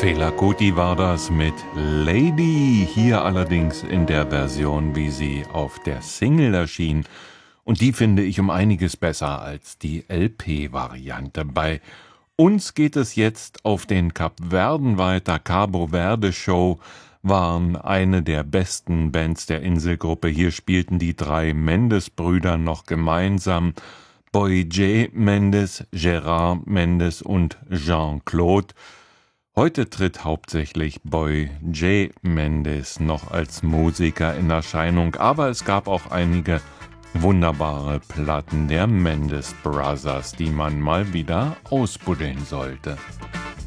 Fela Kuti war das mit Lady, hier allerdings in der Version, wie sie auf der Single erschien. Und die finde ich um einiges besser als die LP-Variante. Bei uns geht es jetzt auf den Kapverden weiter. Cabo Verde Show waren eine der besten Bands der Inselgruppe. Hier spielten die drei Mendes-Brüder noch gemeinsam. Boy J. Mendes, Gerard Mendes und Jean-Claude. Heute tritt hauptsächlich Boy J. Mendes noch als Musiker in Erscheinung, aber es gab auch einige wunderbare Platten der Mendes Brothers, die man mal wieder ausbuddeln sollte.